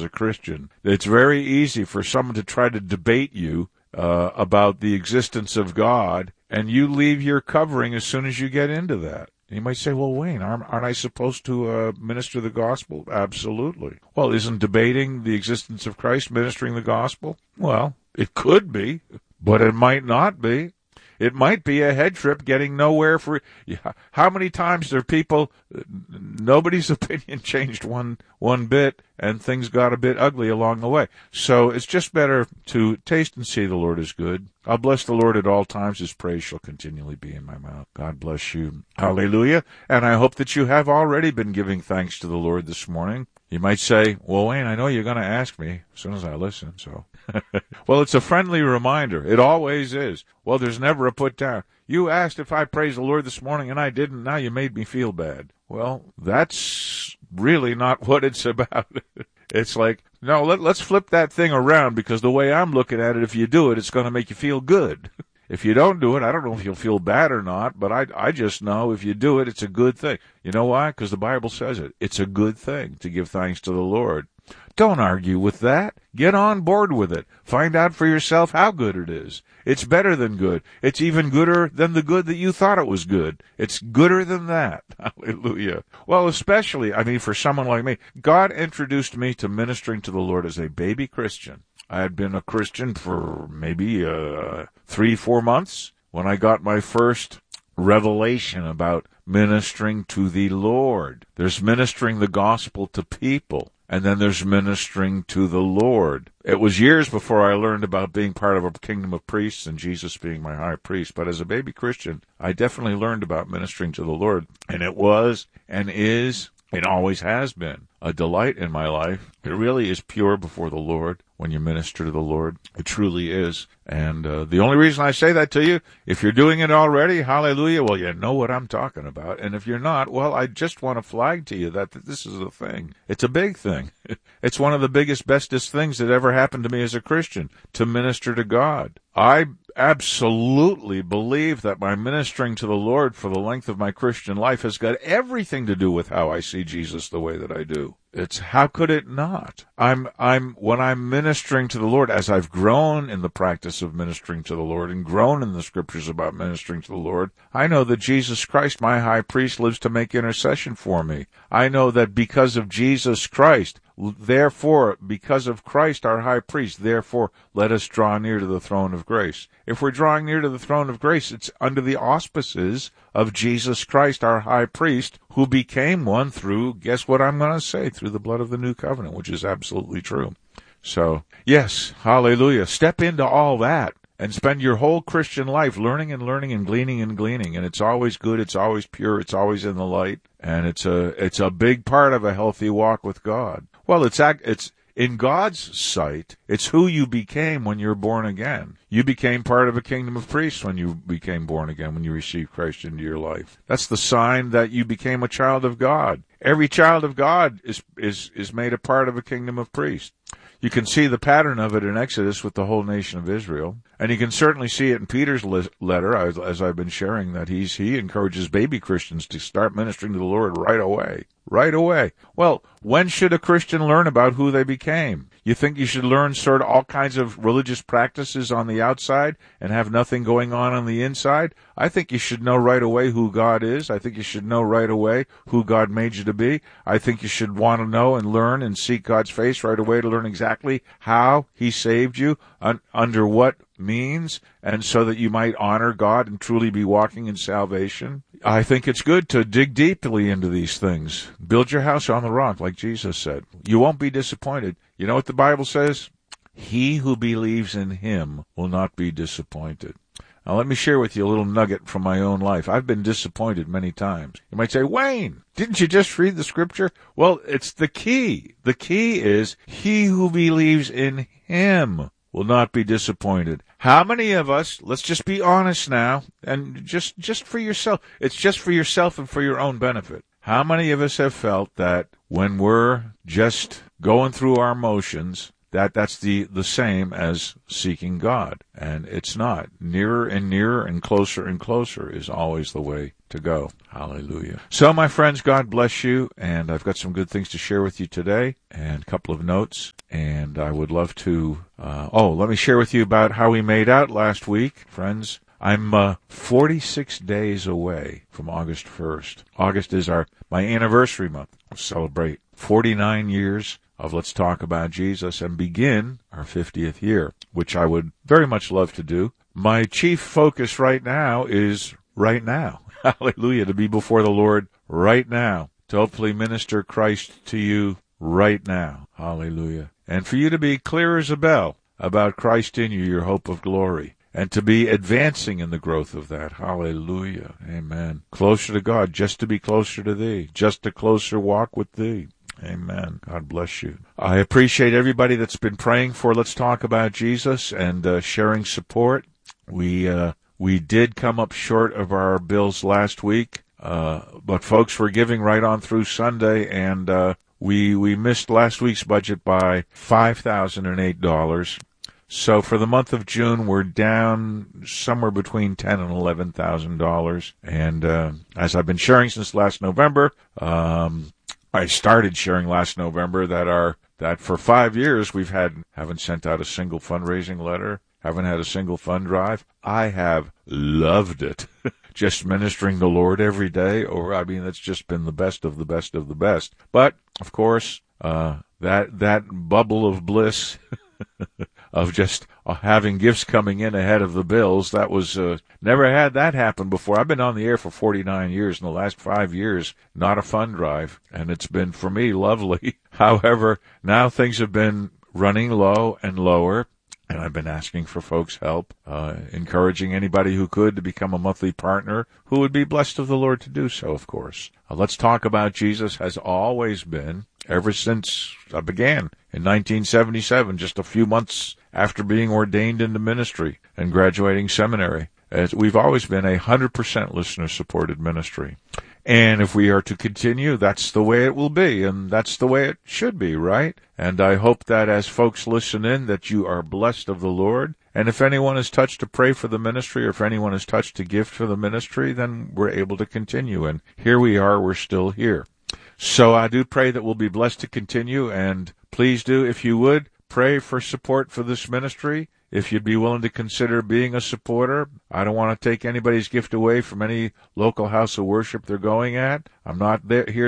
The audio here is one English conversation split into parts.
as a Christian. It's very easy for someone to try to debate you about the existence of God, and you leave your covering as soon as you get into that. You might say, well, Wayne, aren't I supposed to minister the gospel? Absolutely. Well, isn't debating the existence of Christ ministering the gospel? Well, it could be, but it might not be. It might be a head trip getting nowhere for... How many times are people... Nobody's opinion changed one bit, and things got a bit ugly along the way. So it's just better to taste and see the Lord is good. I'll bless the Lord at all times. His praise shall continually be in my mouth. God bless you. Hallelujah. And I hope that you have already been giving thanks to the Lord this morning. You might say, well, Wayne, I know you're going to ask me as soon as I listen, so... Well, it's a friendly reminder. It always is. Well, there's never a put down. You asked if I praised the Lord this morning, and I didn't. Now you made me feel bad. Well, that's really not what it's about. It's like, no, let's flip that thing around, because the way I'm looking at it, if you do it, it's going to make you feel good. If you don't do it, I don't know if you'll feel bad or not, but I just know if you do it, it's a good thing. You know why? Because the Bible says it. It's a good thing to give thanks to the Lord. Don't argue with that. Get on board with it. Find out for yourself how good it is. It's better than good. It's even gooder than the good that you thought it was good. It's gooder than that. Hallelujah. Well, especially, for someone like me, God introduced me to ministering to the Lord as a baby Christian. I had been a Christian for maybe 3-4 months when I got my first revelation about ministering to the Lord. There's ministering the gospel to people, and then there's ministering to the Lord. It was years before I learned about being part of a kingdom of priests and Jesus being my high priest. But as a baby Christian, I definitely learned about ministering to the Lord. And it was and is and always has been a delight in my life. It really is pure before the Lord when you minister to the Lord. It truly is. And the only reason I say that to you, if you're doing it already, hallelujah, well, you know what I'm talking about. And if you're not, well, I just want to flag to you that this is a thing. It's a big thing. It's one of the biggest, bestest things that ever happened to me as a Christian, to minister to God. I absolutely believe that my ministering to the Lord for the length of my Christian life has got everything to do with how I see Jesus the way that I do. It's how could it not? When I'm ministering to the Lord, as I've grown in the practice of ministering to the Lord and grown in the scriptures about ministering to the Lord, I know that Jesus Christ, my high priest, lives to make intercession for me. I know that because of Jesus Christ, therefore, because of Christ, our high priest, therefore, let us draw near to the throne of grace. If we're drawing near to the throne of grace, it's under the auspices of Jesus Christ, our high priest, who became one through, guess what I'm going to say, through the blood of the new covenant, which is absolutely true. So, yes, hallelujah. Step into all that and spend your whole Christian life learning and learning and gleaning and gleaning. And it's always good, it's always pure, it's always in the light. And it's a big part of a healthy walk with God. Well, it's in God's sight, it's who you became when you're born again. You became part of a kingdom of priests when you became born again, when you received Christ into your life. That's the sign that you became a child of God. Every child of God is made a part of a kingdom of priests. You can see the pattern of it in Exodus with the whole nation of Israel. And you can certainly see it in Peter's letter, as I've been sharing, that he encourages baby Christians to start ministering to the Lord right away. Right away. Well, when should a Christian learn about who they became? You think you should learn sort of all kinds of religious practices on the outside and have nothing going on the inside? I think you should know right away who God is. I think you should know right away who God made you to be. I think you should want to know and learn and seek God's face right away to learn exactly how He saved you, under what means, and so that you might honor God and truly be walking in salvation. I think it's good to dig deeply into these things. Build your house on the rock, like Jesus said. You won't be disappointed. You know what the Bible says? He who believes in Him will not be disappointed. Now, let me share with you a little nugget from my own life. I've been disappointed many times. You might say, Wayne, didn't you just read the scripture? Well, it's the key. The key is, he who believes in Him will not be disappointed. How many of us, let's just be honest now, and just for yourself, it's just for yourself and for your own benefit. How many of us have felt that when we're just going through our motions, that's the same as seeking God. And it's not. Nearer and nearer and closer is always the way to go. Hallelujah. So, my friends, God bless you, and I've got some good things to share with you today, and a couple of notes, and I would love to, let me share with you about how we made out last week, friends. I'm 46 days away from August 1st. August is my anniversary month. We'll celebrate 49 years of Let's Talk About Jesus and begin our 50th year, which I would very much love to do. My chief focus right now is right now. Hallelujah, to be before the Lord right now, to hopefully minister Christ to you right now. Hallelujah. And for you to be clear as a bell about Christ in you, your hope of glory, and to be advancing in the growth of that. Hallelujah. Amen. Closer to God, just to be closer to thee, just a closer walk with thee. Amen. God bless you. I appreciate everybody that's been praying for Let's Talk About Jesus and sharing support. We did come up short of our bills last week, but folks were giving right on through Sunday, and we missed last week's budget by $5,008. So for the month of June, we're down somewhere between $10,000 and $11,000. And as I've been sharing since last November, I started sharing last November that for 5 years we haven't sent out a single fundraising letter, haven't had a single fund drive. I have loved it. Just ministering the Lord every day. That's just been the best of the best of the best. But of course, that bubble of bliss of just having gifts coming in ahead of the bills, that was never had that happen before. I've been on the air for 49 years. In the last 5 years, not a fund drive, and it's been, for me, lovely. However, now things have been running low and lower, and I've been asking for folks' help, encouraging anybody who could to become a monthly partner who would be blessed of the Lord to do so, of course. Let's Talk About Jesus has always been, ever since I began in 1977, just a few months after being ordained into ministry and graduating seminary. We've always been 100% listener-supported ministry. And if we are to continue, that's the way it will be, and that's the way it should be, right? And I hope that as folks listen in, that you are blessed of the Lord. And if anyone is touched to pray for the ministry, or if anyone is touched to gift for the ministry, then we're able to continue. And here we are, we're still here. So I do pray that we'll be blessed to continue, and please do, if you would, pray for support for this ministry. If you'd be willing to consider being a supporter, I don't want to take anybody's gift away from any local house of worship they're going at. I'm not here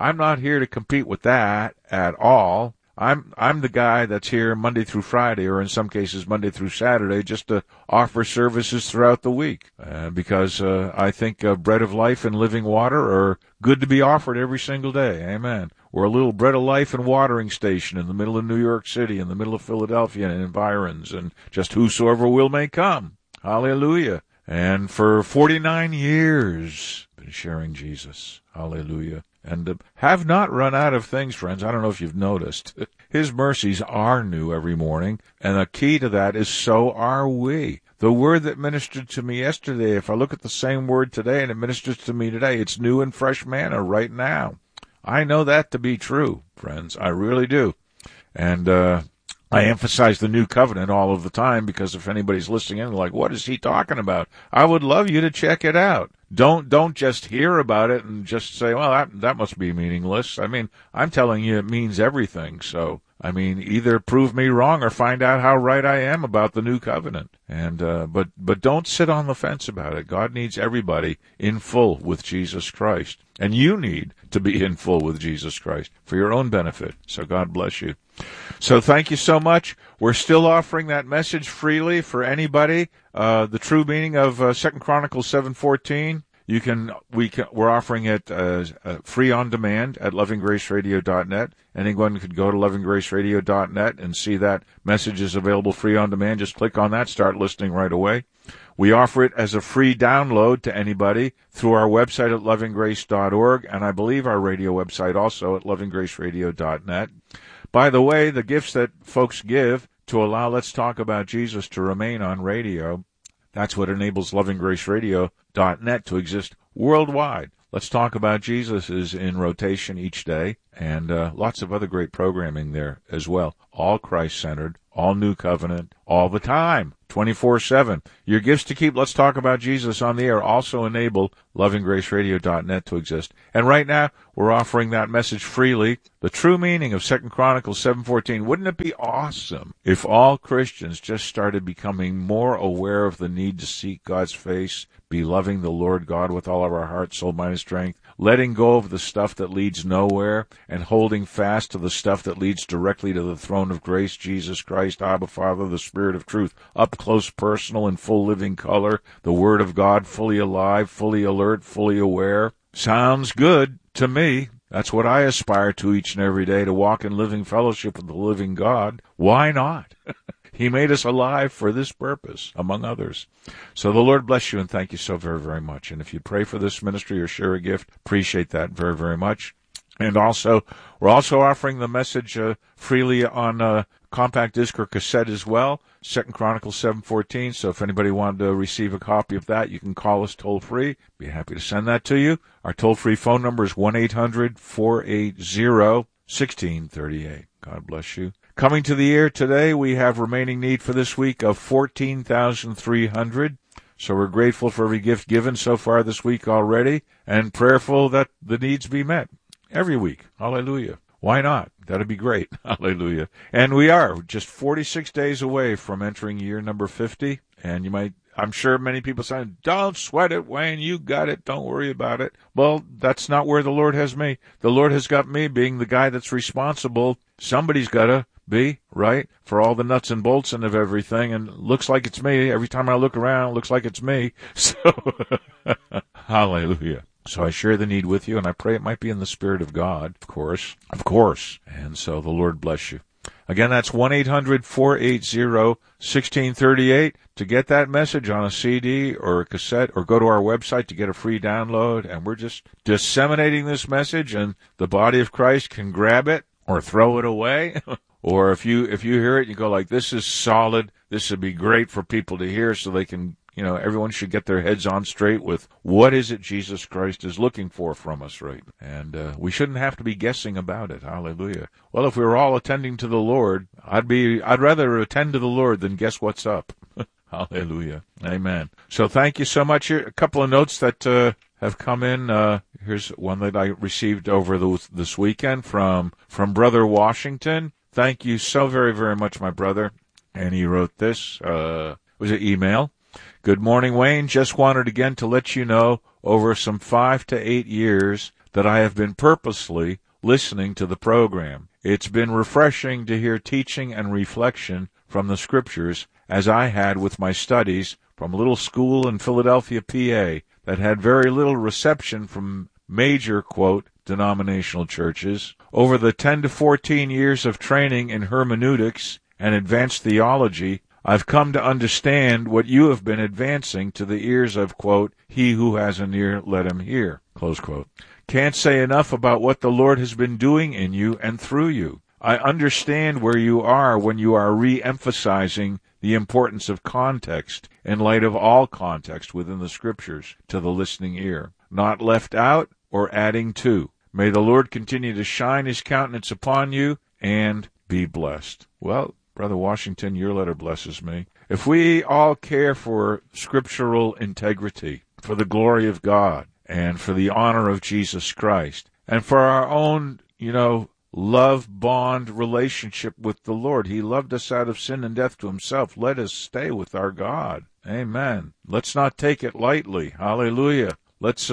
to compete with that at all. I'm the guy that's here Monday through Friday, or in some cases Monday through Saturday, just to offer services throughout the week, because I think bread of life and living water are good to be offered every single day. Amen. We're a little bread of life and watering station in the middle of New York City, in the middle of Philadelphia and environs, and just whosoever will may come. Hallelujah. And for 49 years, been sharing Jesus. Hallelujah. And have not run out of things, friends. I don't know if you've noticed. His mercies are new every morning, and the key to that is so are we. The word that ministered to me yesterday, if I look at the same word today and it ministers to me today, it's new and fresh manna right now. I know that to be true, friends. I really do. And I emphasize the new covenant all of the time, because if anybody's listening in, like, what is he talking about? I would love you to check it out. Don't just hear about it and just say, well, that must be meaningless. I mean, I'm telling you it means everything. So, I mean, either prove me wrong or find out how right I am about the new covenant. And but don't sit on the fence about it. God needs everybody in full with Jesus Christ. And you need to be in full with Jesus Christ for your own benefit. So God bless you. So thank you so much. We're still offering that message freely for anybody. The true meaning of 2 Chronicles 7:14. We're offering it free on demand at lovinggraceradio.net. Anyone could go to lovinggraceradio.net and see that message is available free on demand. Just click on that, start listening right away. We offer it as a free download to anybody through our website at lovinggrace.org, and I believe our radio website also at lovinggraceradio.net. By the way, the gifts that folks give to allow Let's Talk About Jesus to remain on radio, that's what enables lovinggraceradio.net to exist worldwide. Let's Talk About Jesus is in rotation each day, and lots of other great programming there as well. All Christ-centered, all New Covenant, all the time, 24/7. Your gifts to keep Let's Talk About Jesus on the air also enable lovinggraceradio.net to exist. And right now, we're offering that message freely. The true meaning of 2 Chronicles 7:14. Wouldn't it be awesome if all Christians just started becoming more aware of the need to seek God's face, be loving the Lord God with all of our heart, soul, mind, and strength, letting go of the stuff that leads nowhere, and holding fast to the stuff that leads directly to the throne of grace, Jesus Christ, Abba Father, the Spirit of truth, up close, personal, in full living color, the Word of God, fully alive, fully alert, fully aware. Sounds good to me. That's what I aspire to each and every day, to walk in living fellowship with the living God. Why not? He made us alive for this purpose, among others. So the Lord bless you, and thank you so very, very much. And if you pray for this ministry or share a gift, appreciate that very, very much. And also, we're also offering the message freely on compact disc or cassette as well, 2 Chronicles 7:14. So if anybody wanted to receive a copy of that, you can call us toll-free. Be happy to send that to you. Our toll-free phone number is 1-800-480-1638. God bless you. Coming to the air today, we have remaining need for this week of $14,300. So we're grateful for every gift given so far this week already, and prayerful that the needs be met every week. Hallelujah. Why not? That'd be great. Hallelujah. And we are just 46 days away from entering year number 50. And I'm sure many people saying, don't sweat it, Wayne. You got it. Don't worry about it. Well, that's not where the Lord has me. The Lord has got me being the guy that's responsible. Somebody's got to be, right, for all the nuts and bolts and of everything. And it looks like it's me. Every time I look around, it looks like it's me. So, hallelujah. So I share the need with you, and I pray it might be in the Spirit of God, of course. And so the Lord bless you. Again, that's 1-800-480-1638 to get that message on a CD or a cassette, or go to our website to get a free download. And we're just disseminating this message, and the body of Christ can grab it or throw it away. Or if you hear it, you go like, this is solid. This would be great for people to hear, so they can, everyone should get their heads on straight with what is it Jesus Christ is looking for from us, right? And we shouldn't have to be guessing about it. Hallelujah. Well, if we were all attending to the Lord, I'd rather attend to the Lord than guess what's up. Hallelujah. Amen. So thank you so much. Here, a couple of notes that have come in. Here's one that I received over this weekend from Brother Washington. Thank you so very, very much, my brother. And he wrote this. It was an email. Good morning, Wayne. Just wanted again to let you know, over some 5 to 8 years, that I have been purposely listening to the program. It's been refreshing to hear teaching and reflection from the Scriptures, as I had with my studies from a little school in Philadelphia, PA, that had very little reception from major, quote, denominational churches. Over the 10 to 14 years of training in hermeneutics and advanced theology, I've come to understand what you have been advancing to the ears of, quote, he who has an ear, let him hear, close quote. Can't say enough about what the Lord has been doing in you and through you. I understand where you are when you are re-emphasizing the importance of context in light of all context within the Scriptures to the listening ear, not left out or adding to. May the Lord continue to shine his countenance upon you and be blessed. Well, Brother Washington, your letter blesses me. If we all care for scriptural integrity, for the glory of God, and for the honor of Jesus Christ, and for our own, love bond relationship with the Lord, he loved us out of sin and death to himself. Let us stay with our God. Amen. Let's not take it lightly. Hallelujah. Let's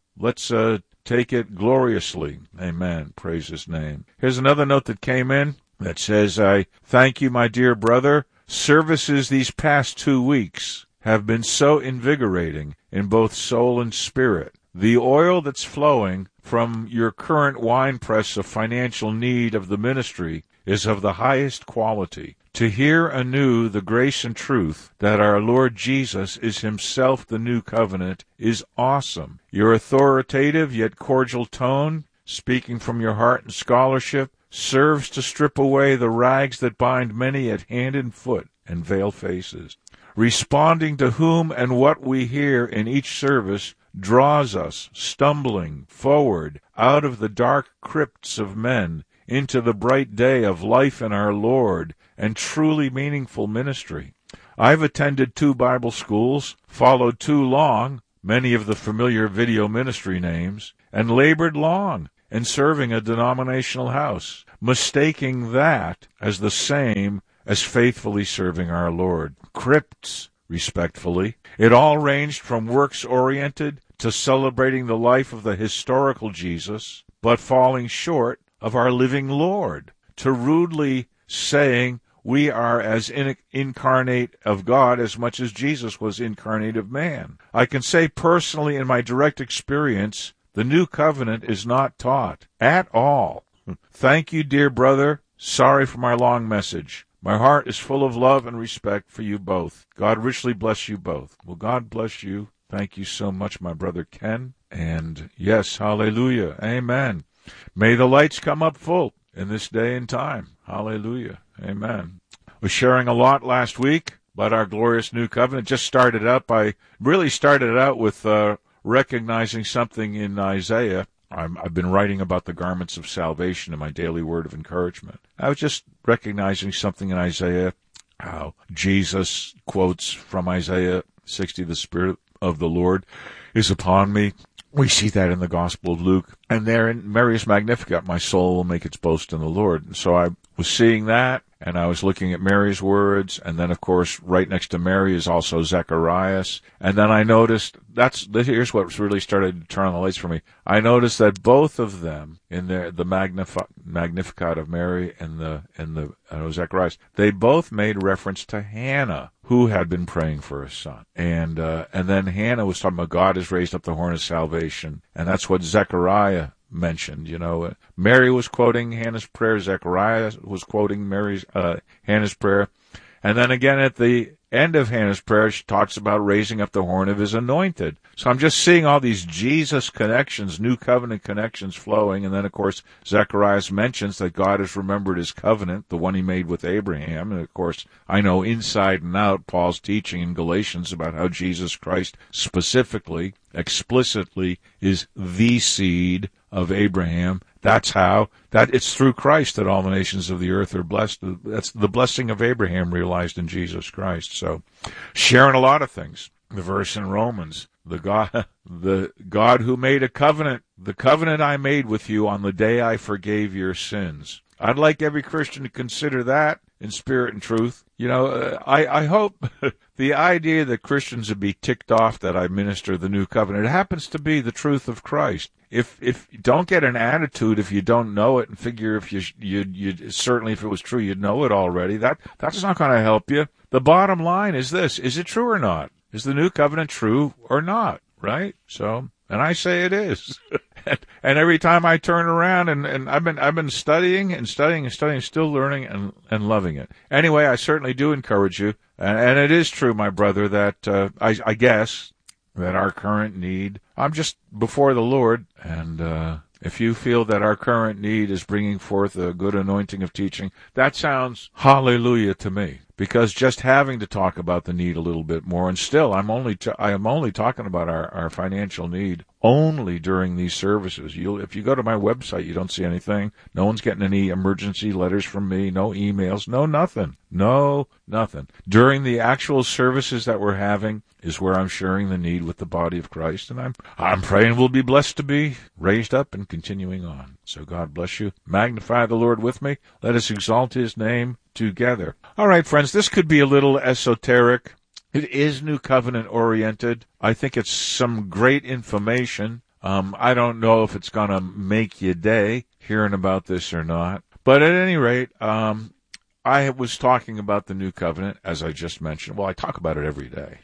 take it gloriously. Amen. Praise his name. Here's another note that came in that says, I thank you, my dear brother. Services these past 2 weeks have been so invigorating in both soul and spirit. The oil that's flowing from your current winepress of financial need of the ministry is of the highest quality. To hear anew the grace and truth that our Lord Jesus is himself the new covenant is awesome. Your authoritative yet cordial tone, speaking from your heart and scholarship, serves to strip away the rags that bind many at hand and foot and veil faces. Responding to whom and what we hear in each service draws us, stumbling, forward, out of the dark crypts of men, into the bright day of life in our Lord, and truly meaningful ministry. I've attended 2 Bible schools, followed 2 long, many of the familiar video ministry names, and labored long in serving a denominational house, mistaking that as the same as faithfully serving our Lord. Crypts, respectfully. It all ranged from works-oriented to celebrating the life of the historical Jesus, but falling short of our living Lord, to rudely saying we are as incarnate of God as much as Jesus was incarnate of man. I can say personally in my direct experience, the new covenant is not taught at all. Thank you, dear brother. Sorry for my long message. My heart is full of love and respect for you both. God richly bless you both. Well, God bless you. Thank you so much, my brother Ken. And yes, hallelujah. Amen. May the lights come up full in this day and time. Hallelujah. Amen. Was sharing a lot last week about our glorious new covenant. I really started out with recognizing something in Isaiah. I've been writing about the garments of salvation in my daily word of encouragement. I was just recognizing something in Isaiah, how Jesus quotes from Isaiah 60, the Spirit of the Lord is upon me. We see that in the Gospel of Luke. And there in Marius Magnificat, my soul will make its boast in the Lord. And so I was seeing that, and I was looking at Mary's words, and then, of course, right next to Mary is also Zacharias. And then I noticed, here's what really started to turn on the lights for me. I noticed that both of them, in the Magnificat of Mary and the Zacharias, they both made reference to Hannah, who had been praying for a son. And then Hannah was talking about God has raised up the horn of salvation, and that's what Zechariah mentioned. Mary was quoting Hannah's prayer, Zechariah was quoting Hannah's prayer, and then again at the end of Hannah's prayer, she talks about raising up the horn of his anointed. So I'm just seeing all these Jesus connections, new covenant connections flowing, and then of course Zacharias mentions that God has remembered his covenant, the one he made with Abraham, and of course I know inside and out Paul's teaching in Galatians about how Jesus Christ specifically, explicitly is the seed of Abraham. That's how. It's through Christ that all the nations of the earth are blessed. That's the blessing of Abraham realized in Jesus Christ. So, sharing a lot of things. The verse in Romans, the God who made a covenant, the covenant I made with you on the day I forgave your sins. I'd like every Christian to consider that in spirit and truth. I hope the idea that Christians would be ticked off that I minister the new covenant, it happens to be the truth of Christ. If you don't get an attitude if you don't know it and figure if you certainly if it was true you'd know it already, that's not going to help you. The bottom line is this: is it true or not? Is the new covenant true or not? Right? So, and I say it is. And every time I turn around and I've been studying and still learning and loving it. Anyway, I certainly do encourage you, and it is true, my brother, that I guess that our current need, I'm just before the Lord, and if you feel that our current need is bringing forth a good anointing of teaching, that sounds hallelujah to me. Because just having to talk about the need a little bit more, and still I am only talking about our financial need only during these services. If you go to my website, you don't see anything. No one's getting any emergency letters from me, no emails, no nothing. During the actual services that we're having is where I'm sharing the need with the body of Christ, and I'm praying we'll be blessed to be raised up and continuing on. So God bless you. Magnify the Lord with me. Let us exalt his name together. All right, friends, this could be a little esoteric. It is New Covenant oriented. I think it's some great information. I don't know if it's going to make your day hearing about this or not. But at any rate, I was talking about the New Covenant, as I just mentioned. Well, I talk about it every day.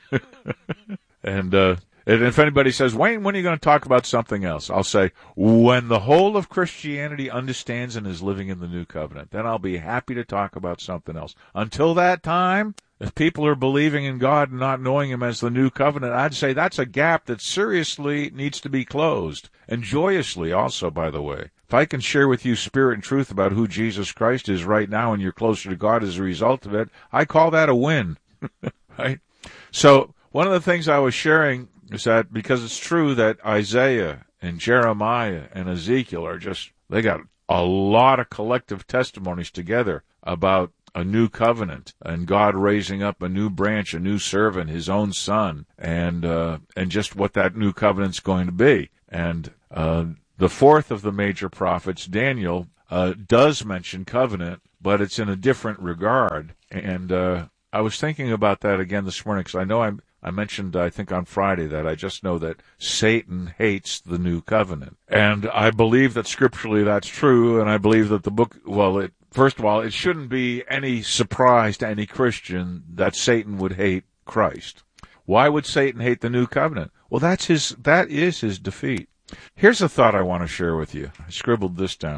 And if anybody says, Wayne, when are you going to talk about something else? I'll say, when the whole of Christianity understands and is living in the New Covenant, then I'll be happy to talk about something else. Until that time, if people are believing in God and not knowing him as the New Covenant, I'd say that's a gap that seriously needs to be closed. And joyously also, by the way. If I can share with you spirit and truth about who Jesus Christ is right now and you're closer to God as a result of it, I call that a win. Right? So, one of the things I was sharing is that because it's true that Isaiah and Jeremiah and Ezekiel they got a lot of collective testimonies together about a new covenant and God raising up a new branch, a new servant, his own son, and just what that new covenant's going to be. And the fourth of the major prophets, Daniel, does mention covenant, but it's in a different regard. And I was thinking about that again this morning because I know I mentioned, I think on Friday, that I just know that Satan hates the new covenant. And I believe that scripturally that's true, and I believe that the book, first of all, it shouldn't be any surprise to any Christian that Satan would hate Christ. Why would Satan hate the new covenant? Well, that is his defeat. Here's a thought I want to share with you. I scribbled this down.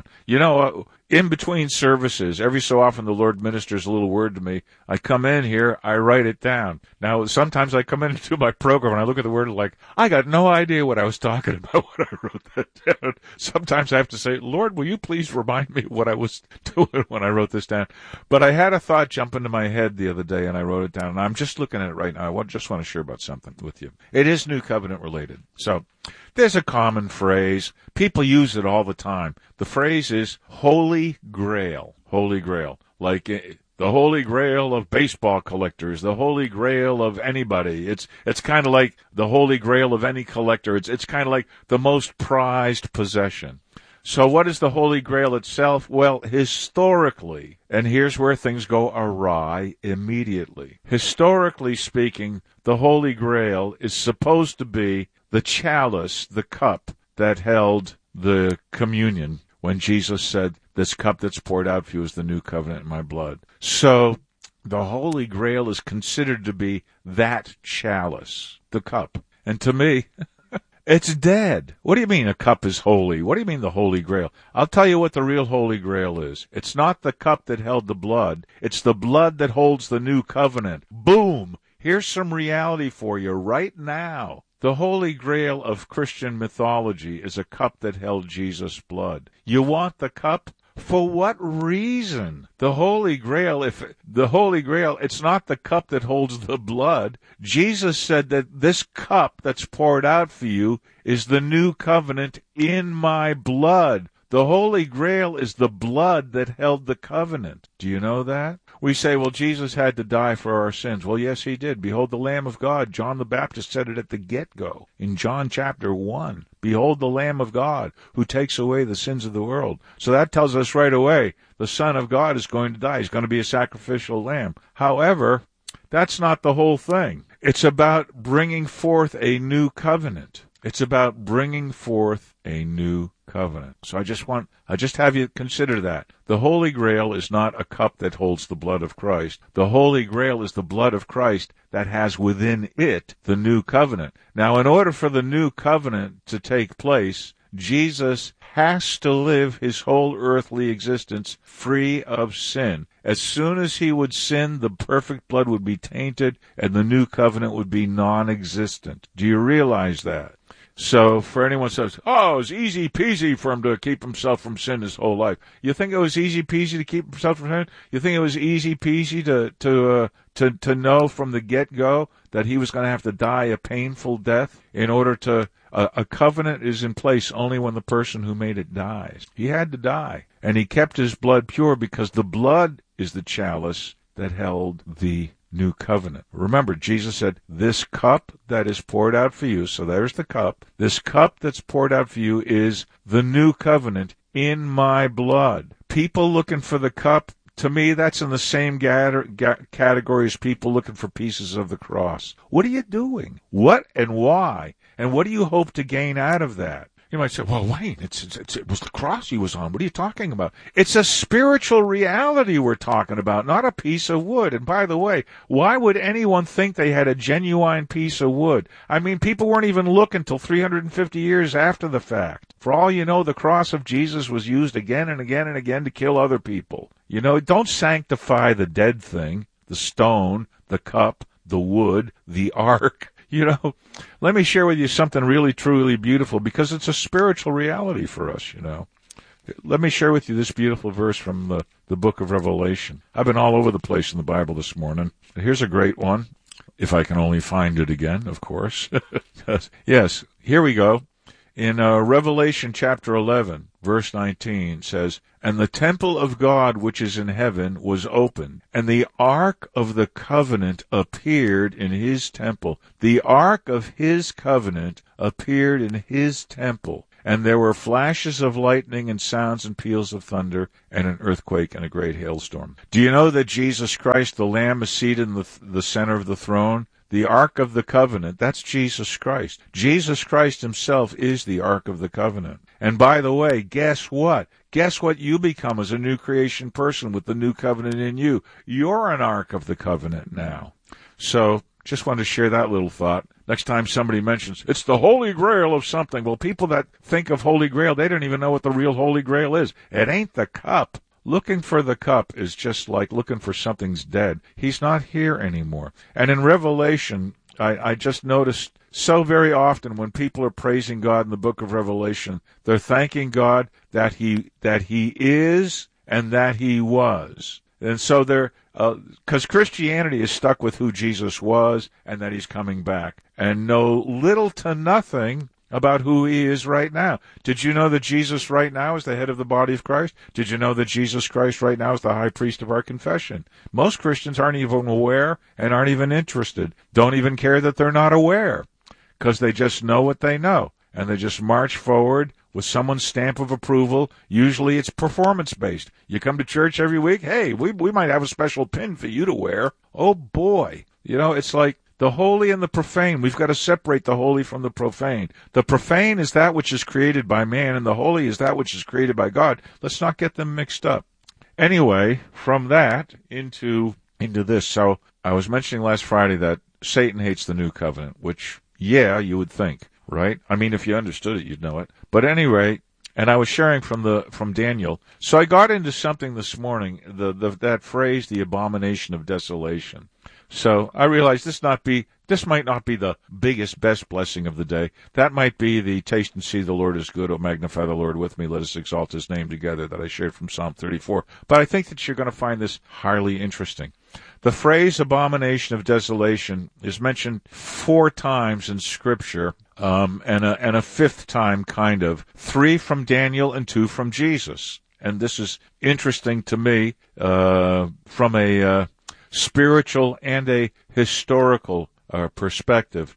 In between services, every so often the Lord ministers a little word to me. I come in here, I write it down. Now, sometimes I come into my program and I look at the word like, I got no idea what I was talking about when I wrote that down. Sometimes I have to say, Lord, will you please remind me what I was doing when I wrote this down? But I had a thought jump into my head the other day and I wrote it down. And I'm just looking at it right now. I just want to share about something with you. It is New Covenant related. So, there's a common phrase. People use it all the time. The phrase is Holy Grail. Holy Grail. Like the Holy Grail of baseball collectors, the Holy Grail of anybody. It's kind of like the Holy Grail of any collector. It's kind of like the most prized possession. So what is the Holy Grail itself? Well, historically, and here's where things go awry immediately. Historically speaking, the Holy Grail is supposed to be the chalice, the cup that held the communion when Jesus said, this cup that's poured out for you is the new covenant in my blood. So the Holy Grail is considered to be that chalice, the cup. And to me, it's dead. What do you mean a cup is holy? What do you mean the Holy Grail? I'll tell you what the real Holy Grail is. It's not the cup that held the blood. It's the blood that holds the new covenant. Boom! Here's some reality for you right now. The Holy Grail of Christian mythology is a cup that held Jesus' blood. You want the cup? For what reason? The Holy Grail, it's not the cup that holds the blood. Jesus said that this cup that's poured out for you is the new covenant in my blood. The Holy Grail is the blood that held the covenant. Do you know that? We say, well, Jesus had to die for our sins. Well, yes, he did. Behold the Lamb of God. John the Baptist said it at the get-go in John chapter 1. Behold the Lamb of God who takes away the sins of the world. So that tells us right away the Son of God is going to die. He's going to be a sacrificial lamb. However, that's not the whole thing. It's about bringing forth a new covenant. It's about bringing forth a new covenant. So I just have you consider that. The Holy Grail is not a cup that holds the blood of Christ. The Holy Grail is the blood of Christ that has within it the new covenant. Now, in order for the new covenant to take place, Jesus has to live his whole earthly existence free of sin. As soon as he would sin, the perfect blood would be tainted and the new covenant would be non-existent. Do you realize that? So for anyone who says, oh, it was easy peasy for him to keep himself from sin his whole life. You think it was easy peasy to keep himself from sin? You think it was easy peasy to know from the get-go that he was going to have to die a painful death in order to, a covenant is in place only when the person who made it dies. He had to die. And he kept his blood pure because the blood is the chalice that held the new covenant. Remember, Jesus said, this cup that is poured out for you, so there's the cup, this cup that's poured out for you is the new covenant in my blood. People looking for the cup, to me, that's in the same category as people looking for pieces of the cross. What are you doing? What and why? And what do you hope to gain out of that? You might say, well, Wayne, it was the cross he was on. What are you talking about? It's a spiritual reality we're talking about, not a piece of wood. And by the way, why would anyone think they had a genuine piece of wood? I mean, people weren't even looking until 350 years after the fact. For all you know, the cross of Jesus was used again and again and again to kill other people. You know, don't sanctify the dead thing, the stone, the cup, the wood, the ark. You know, let me share with you something really, truly beautiful because it's a spiritual reality for us, you know. Let me share with you this beautiful verse from the book of Revelation. I've been all over the place in the Bible this morning. Here's a great one. if I can only find it again, of course. Yes, here we go. In Revelation chapter 11, verse 19 says, "And the temple of God which is in heaven was opened, and the ark of the covenant appeared in his temple." The ark of his covenant appeared in his temple. And there were flashes of lightning and sounds and peals of thunder and an earthquake and a great hailstorm. Do you know that Jesus Christ, the Lamb, is seated in the center of the throne? The Ark of the Covenant, that's Jesus Christ. Jesus Christ himself is the Ark of the Covenant. And by the way, guess what? Guess what you become as a new creation person with the new covenant in you? You're an Ark of the Covenant now. So, just wanted to share that little thought. Next time somebody mentions, it's the Holy Grail of something. Well, people that think of Holy Grail, they don't even know what the real Holy Grail is. It ain't the cup. Looking for the cup is just like looking for something's dead. He's not here anymore. And in Revelation, I just noticed so very often when people are praising God in the book of Revelation, they're thanking God that He is and that He was. And so they're, because Christianity is stuck with who Jesus was and that He's coming back, and know little to nothing about who He is right now. Did you know that Jesus right now is the head of the body of Christ? Did you know that Jesus Christ right now is the high priest of our confession? Most Christians aren't even aware and aren't even interested, don't even care that they're not aware, because they just know what they know, and they just march forward with someone's stamp of approval. Usually it's performance-based. You come to church every week, hey, we might have a special pin for you to wear. Oh, boy. You know, it's like the holy and the profane. We've got to separate the holy from the profane. The profane is that which is created by man, and the holy is that which is created by God. Let's not get them mixed up. Anyway, from that into this. So I was mentioning last Friday that Satan hates the new covenant, which, yeah, you would think, right? I mean, if you understood it, you'd know it. But anyway, and I was sharing from Daniel. So I got into something this morning, that phrase, the abomination of desolation. So I realized this might not be the biggest, best blessing of the day. That might be the taste and see the Lord is good. Oh, magnify the Lord with me. Let us exalt His name together, that I shared from Psalm 34. But I think that you're going to find this highly interesting. The phrase abomination of desolation is mentioned 4 times in Scripture, and a 5th time, kind of. 3 from Daniel and 2 from Jesus. And this is interesting to me from a spiritual and a historical perspective.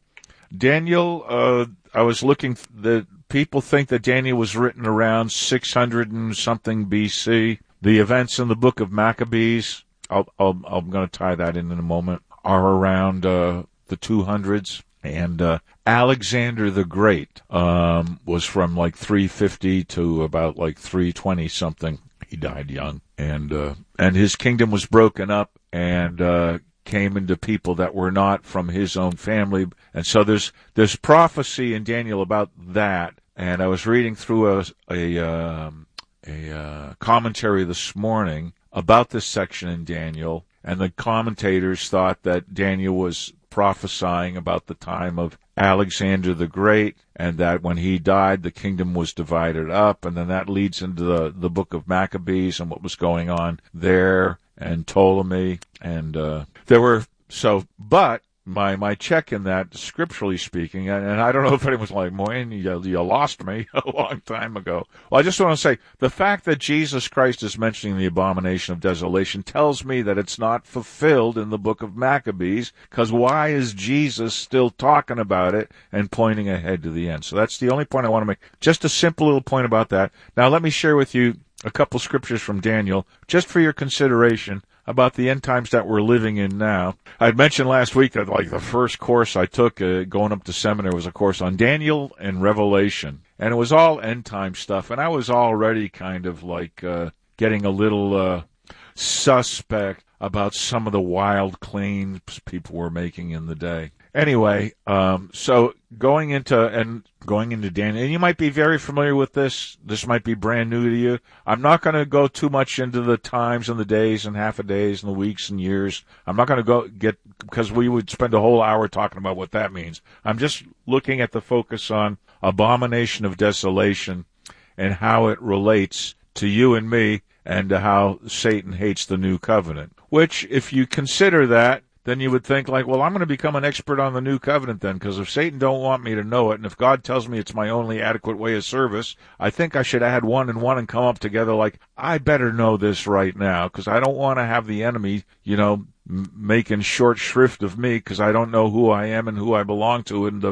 Daniel, I was looking, the people think that Daniel was written around 600 and something BC. The events in the book of Maccabees, I'm going to tie that in a moment, are around the 200s. And Alexander the Great was from like 350 to about like 320 something. He died young, and his kingdom was broken up and came into people that were not from his own family. And so there's prophecy in Daniel about that. And I was reading through a commentary this morning about this section in Daniel, and the commentators thought that Daniel was prophesying about the time of Alexander the Great, and that when he died, the kingdom was divided up, and then that leads into the book of Maccabees and what was going on there, and Ptolemy, and but my check in that, scripturally speaking, and I don't know if anyone's like, Moyne, you lost me a long time ago. Well, I just want to say, the fact that Jesus Christ is mentioning the abomination of desolation tells me that it's not fulfilled in the book of Maccabees, because why is Jesus still talking about it and pointing ahead to the end? So that's the only point I want to make. Just a simple little point about that. Now let me share with you a couple scriptures from Daniel, just for your consideration, about the end times that we're living in now. I'd mentioned last week that like the first course I took going up to seminary was a course on Daniel and Revelation. And it was all end time stuff. And I was already kind of like getting a little suspect about some of the wild claims people were making in the day. Anyway, so going into Daniel, and you might be very familiar with this. This might be brand new to you. I'm not going to go too much into the times and the days and half a days and the weeks and years. I'm not going to because we would spend a whole hour talking about what that means. I'm just looking at the focus on abomination of desolation and how it relates to you and me, and to how Satan hates the new covenant. Which, if you consider that, then you would think like, well, I'm going to become an expert on the new covenant then, because if Satan don't want me to know it, and if God tells me it's my only adequate way of service, I think I should add one and one and come up together like, I better know this right now, because I don't want to have the enemy, making short shrift of me, because I don't know who I am and who I belong to, and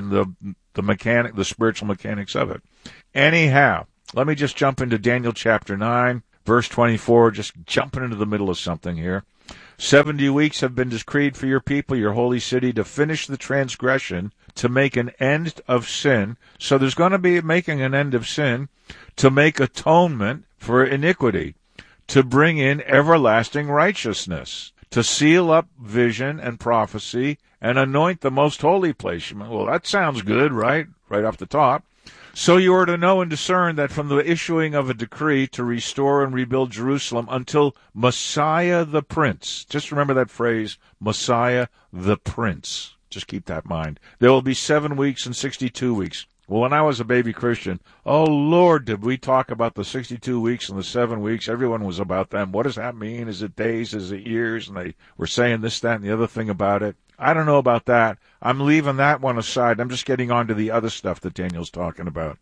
the spiritual mechanics of it. Anyhow, let me just jump into Daniel chapter 9, verse 24, just jumping into the middle of something here. 70 weeks have been decreed for your people, your holy city, to finish the transgression, to make an end of sin. So there's going to be making an end of sin, to make atonement for iniquity, to bring in everlasting righteousness, to seal up vision and prophecy, and anoint the most holy place. Well, that sounds good, right? Right off the top. So you are to know and discern that from the issuing of a decree to restore and rebuild Jerusalem until Messiah the Prince. Just remember that phrase, Messiah the Prince. Just keep that in mind. There will be 7 weeks and 62 weeks. Well, when I was a baby Christian, oh, Lord, did we talk about the 62 weeks and the 7 weeks. Everyone was about them. What does that mean? Is it days? Is it years? And they were saying this, that, and the other thing about it. I don't know about that. I'm leaving that one aside. I'm just getting on to the other stuff that Daniel's talking about.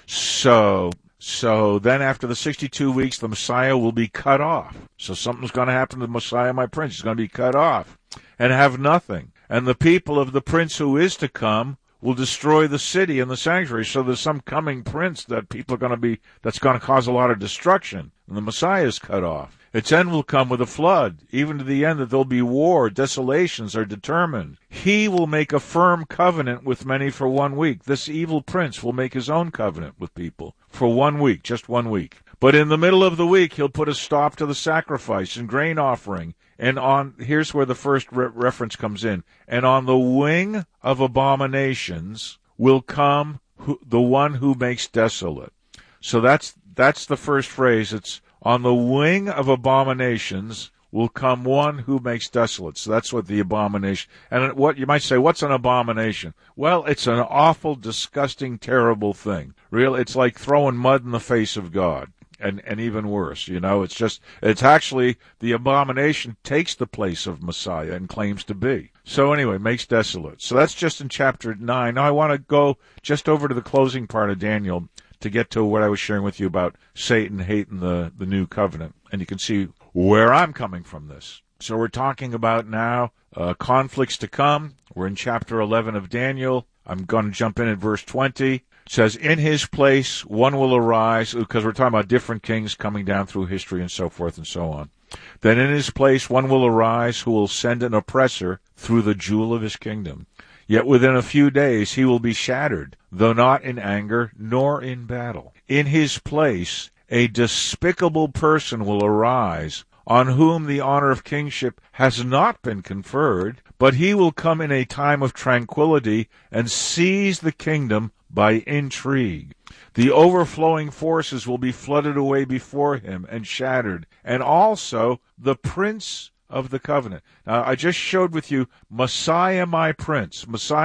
So then after the 62 weeks, the Messiah will be cut off. So something's going to happen to the Messiah, my Prince. He's going to be cut off and have nothing. And the people of the Prince who is to come will destroy the city and the sanctuary. So there's some coming prince that people are going to be, that's going to cause a lot of destruction. And the Messiah is cut off. Its end will come with a flood, even to the end that there'll be war, desolations are determined. He will make a firm covenant with many for 1 week. This evil prince will make his own covenant with people for 1 week, just 1 week. But in the middle of the week, he'll put a stop to the sacrifice and grain offering. And here's where the first reference comes in. And on the wing of abominations will come the one who makes desolate. So that's the first phrase. It's on the wing of abominations will come one who makes desolate. So that's what the abomination. And what you might say, what's an abomination? Well, it's an awful, disgusting, terrible thing. It's like throwing mud in the face of God. And even worse, it's actually the abomination takes the place of Messiah and claims to be. So anyway, makes desolate. So that's just in chapter 9. Now I want to go just over to the closing part of Daniel to get to what I was sharing with you about Satan hating the new covenant. And you can see where I'm coming from this. So we're talking about now conflicts to come. We're in chapter 11 of Daniel. I'm going to jump in at verse 20. It says, in his place one will arise, because we're talking about different kings coming down through history and so forth and so on. Then in his place one will arise who will send an oppressor through the jewel of his kingdom. Yet within a few days he will be shattered, though not in anger nor in battle. In his place a despicable person will arise, on whom the honor of kingship has not been conferred, but he will come in a time of tranquility and seize the kingdom by intrigue. The overflowing forces will be flooded away before him and shattered, and also the prince of the covenant. Now, I just showed with you Messiah my prince,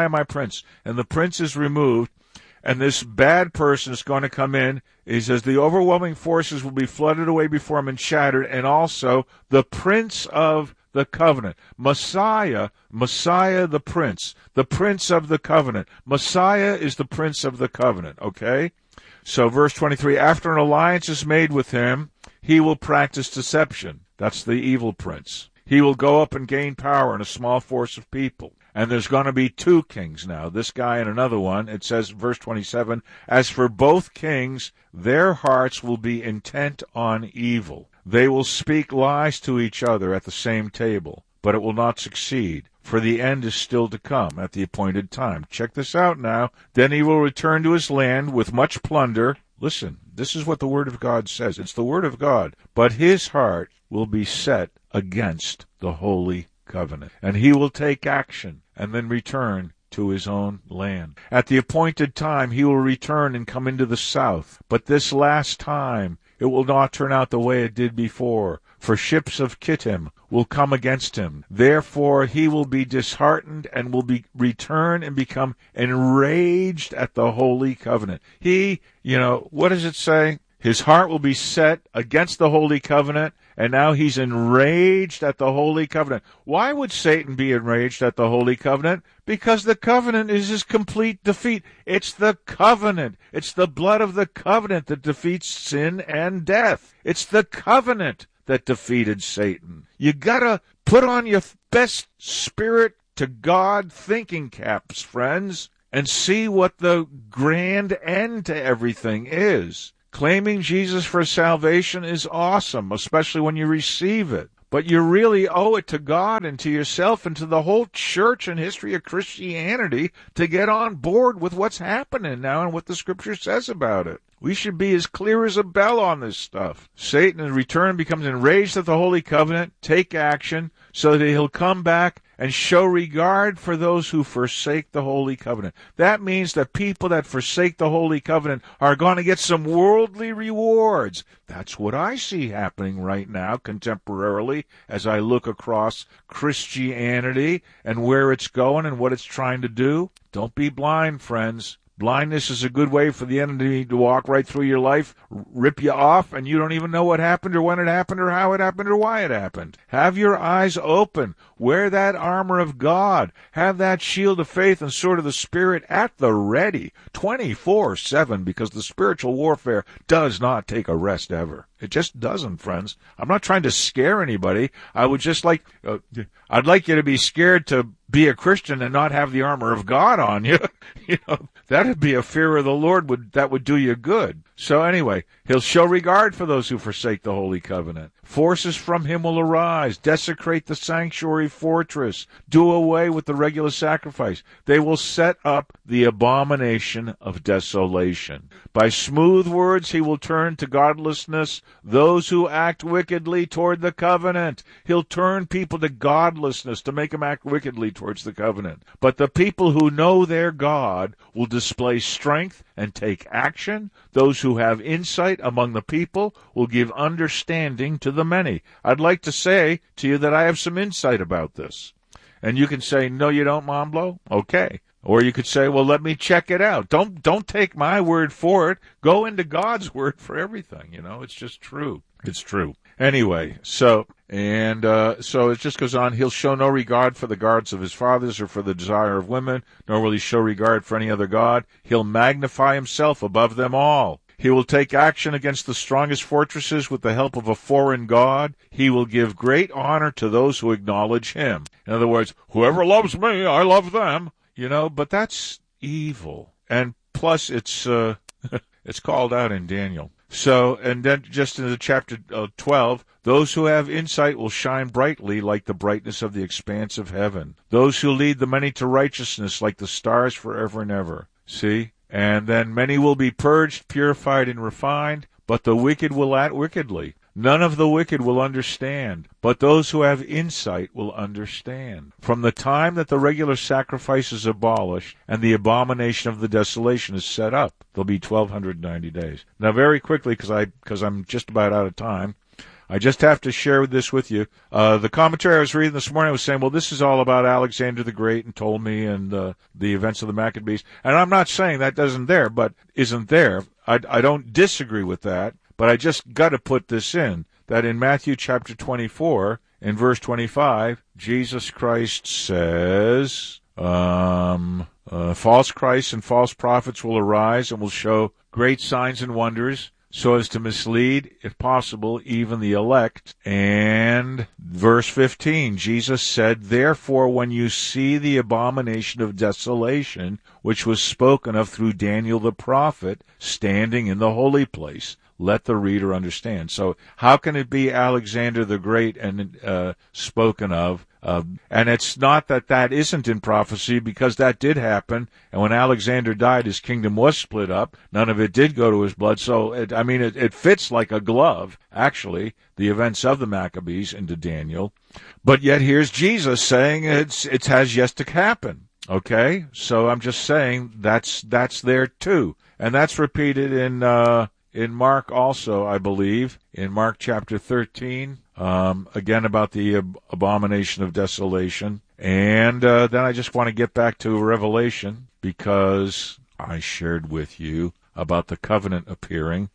and the prince is removed, and this bad person is going to come in. He says the overwhelming forces will be flooded away before him and shattered, and also the prince of the covenant. Messiah the prince of the covenant. Messiah is the prince of the covenant, okay? So verse 23, after an alliance is made with him, he will practice deception. That's the evil prince. He will go up and gain power in a small force of people. And there's going to be 2 kings now, this guy and another one. It says, verse 27, as for both kings, their hearts will be intent on evil. They will speak lies to each other at the same table, but it will not succeed, for the end is still to come at the appointed time. Check this out now. Then he will return to his land with much plunder. Listen, this is what the Word of God says. It's the Word of God. But his heart will be set against the holy covenant, and he will take action and then return to his own land. At the appointed time he will return and come into the south, but this last time it will not turn out the way it did before, for ships of Kittim will come against him. Therefore he will be disheartened and will return and become enraged at the holy covenant. What does it say? His heart will be set against the Holy Covenant, and now he's enraged at the Holy Covenant. Why would Satan be enraged at the Holy Covenant? Because the covenant is his complete defeat. It's the covenant. It's the blood of the covenant that defeats sin and death. It's the covenant that defeated Satan. You gotta put on your best spirit to God thinking caps, friends, and see what the grand end to everything is. Claiming Jesus for salvation is awesome, especially when you receive it. But you really owe it to God and to yourself and to the whole church and history of Christianity to get on board with what's happening now and what the Scripture says about it. We should be as clear as a bell on this stuff. Satan in return becomes enraged at the Holy Covenant, take action, so that he'll come back and show regard for those who forsake the Holy Covenant. That means that people that forsake the Holy Covenant are going to get some worldly rewards. That's what I see happening right now, contemporarily, as I look across Christianity and where it's going and what it's trying to do. Don't be blind, friends. Blindness is a good way for the enemy to walk right through your life, rip you off, and you don't even know what happened or when it happened or how it happened or why it happened. Have your eyes open. Wear that armor of God. Have that shield of faith and sword of the Spirit at the ready, 24/7, because the spiritual warfare does not take a rest ever. It just doesn't, friends. I'm not trying to scare anybody. I would just like, I'd like you to be scared to be a Christian and not have the armor of God on you. That'd be a fear of the Lord that would do you good. So anyway, he'll show regard for those who forsake the Holy Covenant. Forces from him will arise, desecrate the sanctuary fortress, do away with the regular sacrifice. They will set up the abomination of desolation. By smooth words he will turn to godlessness those who act wickedly toward the covenant. He'll turn people to godlessness to make them act wickedly towards the covenant. But the people who know their God will display strength and take action. Those who have insight among the people will give understanding to the many. I'd like to say to you that I have some insight about this. And you can say, no, you don't, Momblo? Okay. Or you could say, well, let me check it out. Don't take my word for it. Go into God's word for everything. It's just true. It's true. Anyway, so it just goes on. He'll show no regard for the gods of his fathers or for the desire of women, nor will he show regard for any other god. He'll magnify himself above them all. He will take action against the strongest fortresses with the help of a foreign god. He will give great honor to those who acknowledge him. In other words, whoever loves me, I love them. But that's evil. And plus, it's called out in Daniel. So, and then just in the chapter 12, those who have insight will shine brightly like the brightness of the expanse of heaven. Those who lead the many to righteousness like the stars forever and ever. See? And then many will be purged, purified, and refined, but the wicked will act wickedly. None of the wicked will understand, but those who have insight will understand. From the time that the regular sacrifice is abolished and the abomination of the desolation is set up, there'll be 1,290 days. Now, very quickly, because I'm just about out of time, I just have to share this with you. The commentary I was reading this morning was saying, well, this is all about Alexander the Great and Ptolemy and the events of the Maccabees. And I'm not saying that isn't there. I don't disagree with that. But I just got to put this in, that in Matthew chapter 24, in verse 25, Jesus Christ says, false Christs and false prophets will arise and will show great signs and wonders, so as to mislead, if possible, even the elect. And verse 15, Jesus said, therefore, when you see the abomination of desolation, which was spoken of through Daniel the prophet, standing in the holy place, let the reader understand. So how can it be Alexander the Great and spoken of? And it's not that isn't in prophecy, because that did happen. And when Alexander died, his kingdom was split up. None of it did go to his blood. So, it fits like a glove, actually, the events of the Maccabees into Daniel. But yet here's Jesus saying it has yet to happen. Okay? So I'm just saying that's there too. And that's repeated in Mark also, I believe, in Mark chapter 13, again about the abomination of desolation. And then I just want to get back to Revelation, because I shared with you about the covenant appearing.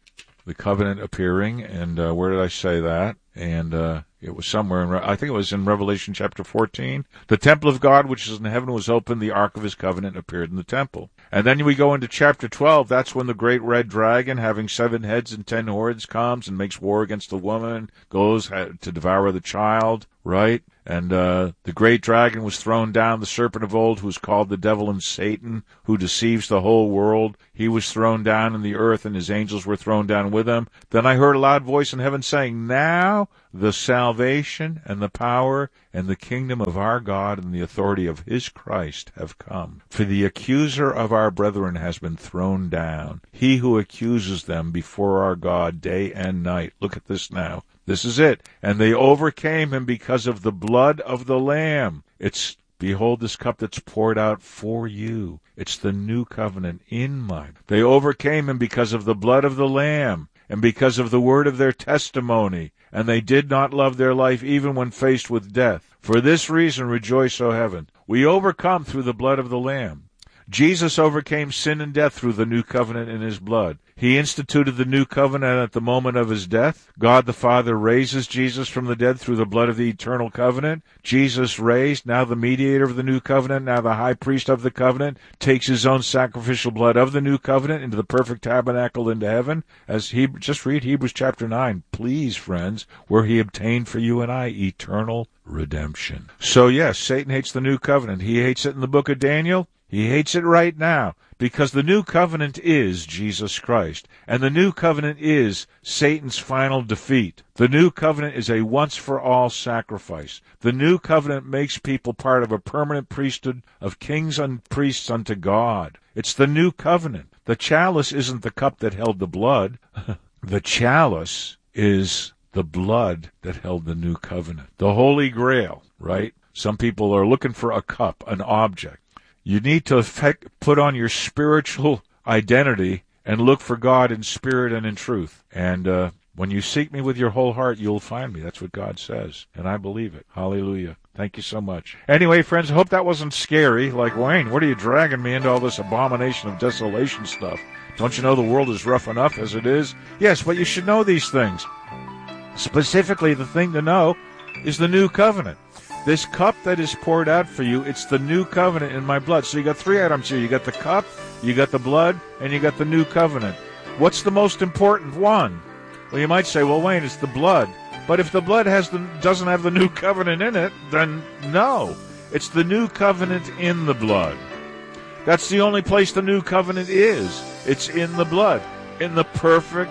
the covenant appearing, and where did I say that? And it was somewhere I think it was in Revelation chapter 14. The temple of God, which is in heaven, was opened. The ark of his covenant appeared in the temple. And then we go into chapter 12. That's when the great red dragon, having 7 heads and 10 horns, comes and makes war against the woman, goes to devour the child, right? And the great dragon was thrown down, the serpent of old, who is called the devil and Satan, who deceives the whole world. He was thrown down in the earth, and his angels were thrown down with him. Then I heard a loud voice in heaven saying, "Now the salvation and the power and the kingdom of our God and the authority of his Christ have come. For the accuser of our brethren has been thrown down, he who accuses them before our God day and night." Look at this now. This is it. "And they overcame him because of the blood of the Lamb." Behold this cup that's poured out for you. It's the new covenant in mine. They overcame him because of the blood of the Lamb and because of the word of their testimony. And they did not love their life even when faced with death. For this reason rejoice, O heaven. We overcome through the blood of the Lamb. Jesus overcame sin and death through the new covenant in his blood. He instituted the new covenant at the moment of his death. God the Father raises Jesus from the dead through the blood of the eternal covenant. Jesus raised, now the mediator of the new covenant, now the high priest of the covenant, takes his own sacrificial blood of the new covenant into the perfect tabernacle into heaven. Just read Hebrews chapter 9, please, friends, where he obtained for you and I eternal redemption. So yes, Satan hates the new covenant. He hates it in the book of Daniel. He hates it right now because the new covenant is Jesus Christ, and the new covenant is Satan's final defeat. The new covenant is a once-for-all sacrifice. The new covenant makes people part of a permanent priesthood of kings and priests unto God. It's the new covenant. The chalice isn't the cup that held the blood. The chalice is the blood that held the new covenant. The Holy Grail, right? Some people are looking for a cup, an object. You need to put on your spiritual identity and look for God in spirit and in truth. And when you seek me with your whole heart, you'll find me. That's what God says, and I believe it. Hallelujah. Thank you so much. Anyway, friends, I hope that wasn't scary. Like, Wayne, what are you dragging me into all this abomination of desolation stuff? Don't you know the world is rough enough as it is? Yes, but you should know these things. Specifically, the thing to know is the new covenant. This cup that is poured out for you, it's the new covenant in my blood. So you got 3 items here. You got the cup, you got the blood, and you got the new covenant. What's the most important one? Well, you might say, well, Wayne, it's the blood. But if the blood doesn't have the new covenant in it, then no. It's the new covenant in the blood. That's the only place the new covenant is. It's in the blood. In the perfect,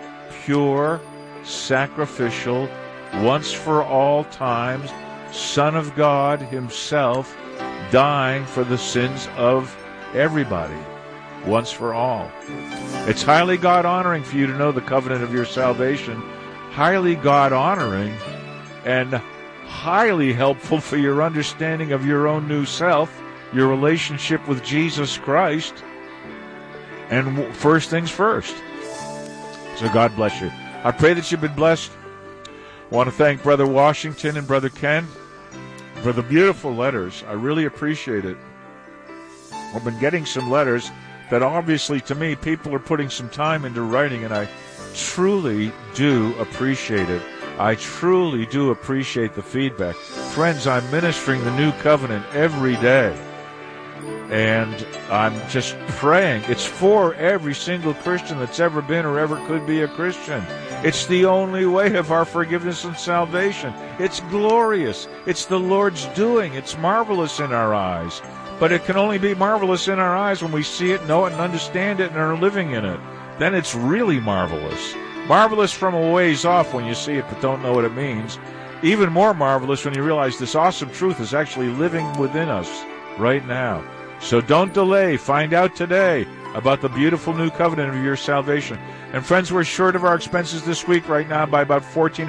pure, sacrificial, once for all times, Son of God himself dying for the sins of everybody, once for all. It's highly God-honoring for you to know the covenant of your salvation, highly God-honoring and highly helpful for your understanding of your own new self, your relationship with Jesus Christ, and first things first. So God bless you. I pray that you've been blessed. I want to thank Brother Washington and Brother Ken for the beautiful letters. I really appreciate it. I've been getting some letters that obviously to me people are putting some time into writing, and I truly do appreciate it. I truly do appreciate the feedback. Friends, I'm ministering the new covenant every day, and I'm just praying. It's for every single Christian that's ever been or ever could be a Christian. It's the only way of our forgiveness and salvation. It's glorious. It's the Lord's doing. It's marvelous in our eyes. But it can only be marvelous in our eyes when we see it, know it, and understand it, and are living in it. Then it's really marvelous. Marvelous from a ways off when you see it but don't know what it means. Even more marvelous when you realize this awesome truth is actually living within us right now. So don't delay. Find out today about the beautiful new covenant of your salvation. And friends, we're short of our expenses this week right now by about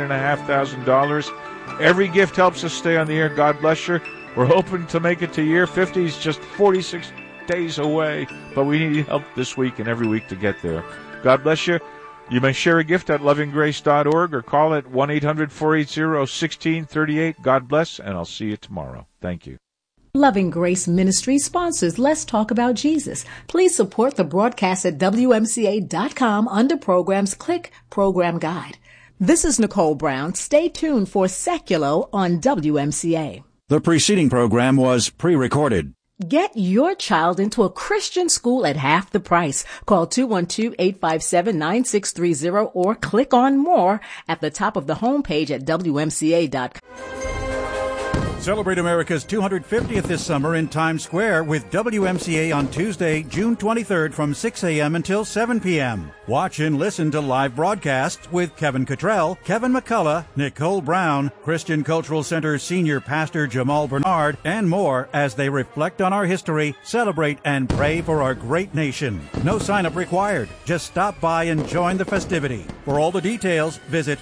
$14,500. Every gift helps us stay on the air. God bless you. We're hoping to make it to year 50. It's just 46 days away, but we need help this week and every week to get there. God bless you. You may share a gift at lovinggrace.org or call it 1-800-480-1638. God bless, and I'll see you tomorrow. Thank you. Loving Grace Ministry sponsors Let's Talk About Jesus. Please support the broadcast at WMCA.com under Programs. Click Program Guide. This is Nicole Brown. Stay tuned for Seculo on WMCA. The preceding program was pre-recorded. Get your child into a Christian school at half the price. Call 212-857-9630 or click on more at the top of the homepage at WMCA.com. Celebrate America's 250th this summer in Times Square with WMCA on Tuesday, June 23rd from 6 a.m. until 7 p.m. Watch and listen to live broadcasts with Kevin Cottrell, Kevin McCullough, Nicole Brown, Christian Cultural Center Senior Pastor Jamal Bernard, and more as they reflect on our history, celebrate, and pray for our great nation. No sign-up required. Just stop by and join the festivity. For all the details, visit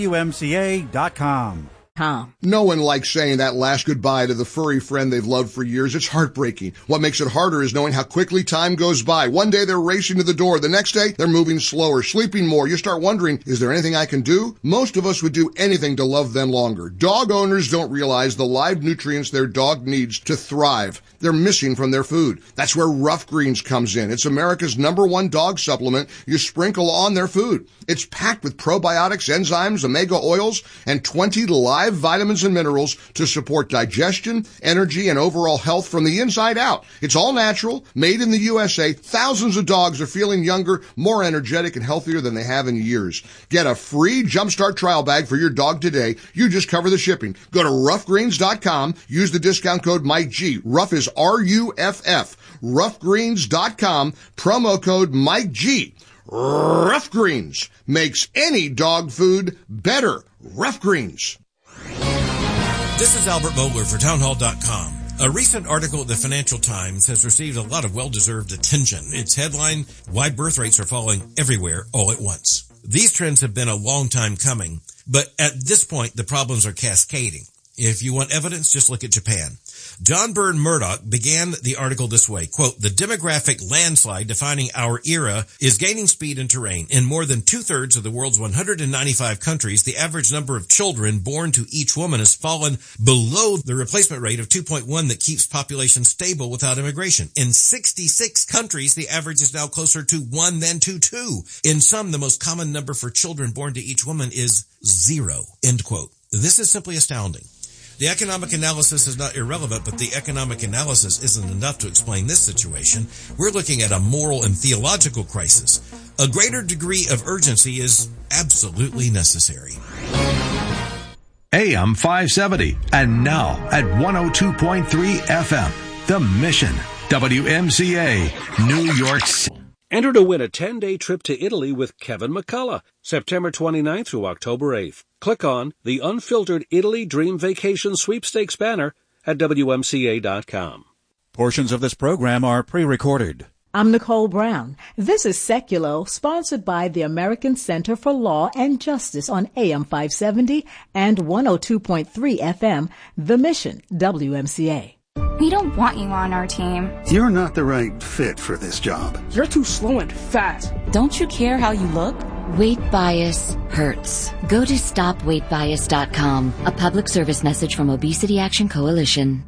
WMCA.com. No one likes saying that last goodbye to the furry friend they've loved for years. It's heartbreaking. What makes it harder is knowing how quickly time goes by. One day they're racing to the door. The next day they're moving slower, sleeping more. You start wondering, is there anything I can do? Most of us would do anything to love them longer. Dog owners don't realize the live nutrients their dog needs to thrive. They're missing from their food. That's where Rough Greens comes in. It's America's #1 dog supplement you sprinkle on their food. It's packed with probiotics, enzymes, omega oils, and 20 live vitamins and minerals to support digestion, energy, and overall health from the inside out. It's all natural, made in the USA. Thousands of dogs are feeling younger, more energetic, and healthier than they have in years. Get a free Jumpstart trial bag for your dog today. You just cover the shipping. Go to roughgreens.com. Use the discount code Mike G. Rough is RUFF. Roughgreens.com. Promo code Mike G. Rough Greens makes any dog food better. Rough Greens. This is Albert Mohler for Townhall.com. A recent article at the Financial Times has received a lot of well-deserved attention. Its headline, Why Birth Rates Are Falling Everywhere All at Once. These trends have been a long time coming, but at this point, the problems are cascading. If you want evidence, just look at Japan. John Byrne Murdoch began the article this way, quote, the demographic landslide defining our era is gaining speed and terrain. In more than 2/3 of the world's 195 countries, the average number of children born to each woman has fallen below the replacement rate of 2.1 that keeps population stable without immigration. In 66 countries, the average is now closer to 1 than to 2. In some, the most common number for children born to each woman is 0, end quote. This is simply astounding. The economic analysis is not irrelevant, but the economic analysis isn't enough to explain this situation. We're looking at a moral and theological crisis. A greater degree of urgency is absolutely necessary. AM 570, and now at 102.3 FM, The Mission, WMCA, New York City. Enter to win a 10-day trip to Italy with Kevin McCullough, September 29th through October 8th. Click on the Unfiltered Italy Dream Vacation Sweepstakes banner at WMCA.com. Portions of this program are pre-recorded. I'm Nicole Brown. This is Seculo, sponsored by the American Center for Law and Justice on AM 570 and 102.3 FM, The Mission, WMCA. We don't want you on our team. You're not the right fit for this job. You're too slow and fat. Don't you care how you look? Weight bias hurts. Go to stopweightbias.com. A public service message from Obesity Action Coalition.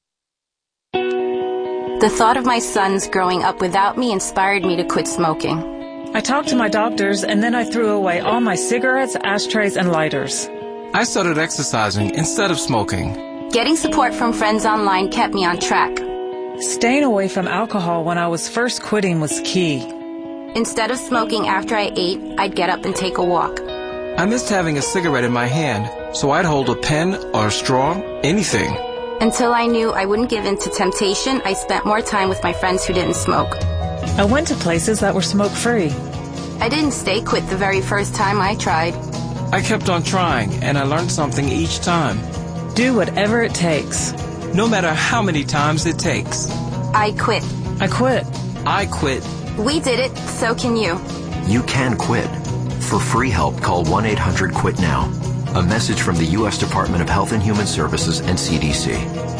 The thought of my sons growing up without me inspired me to quit smoking. I talked to my doctors, and then I threw away all my cigarettes, ashtrays, and lighters. I started exercising instead of smoking. Getting support from friends online kept me on track. Staying away from alcohol when I was first quitting was key. Instead of smoking after I ate, I'd get up and take a walk. I missed having a cigarette in my hand, so I'd hold a pen or a straw, anything. Until I knew I wouldn't give in to temptation, I spent more time with my friends who didn't smoke. I went to places that were smoke-free. I didn't stay quit the very first time I tried. I kept on trying, and I learned something each time. Do whatever it takes. No matter how many times it takes. I quit. I quit. I quit. We did it, so can you. You can quit. For free help, call 1-800-QUIT-NOW. A message from the U.S. Department of Health and Human Services and CDC.